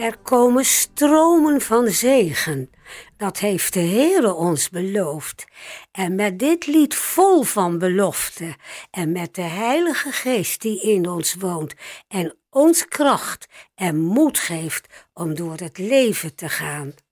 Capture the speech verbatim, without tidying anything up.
Er komen stromen van zegen, dat heeft de Heere ons beloofd. En met dit lied vol van belofte en met de Heilige Geest die in ons woont en ons kracht en moed geeft om door het leven te gaan.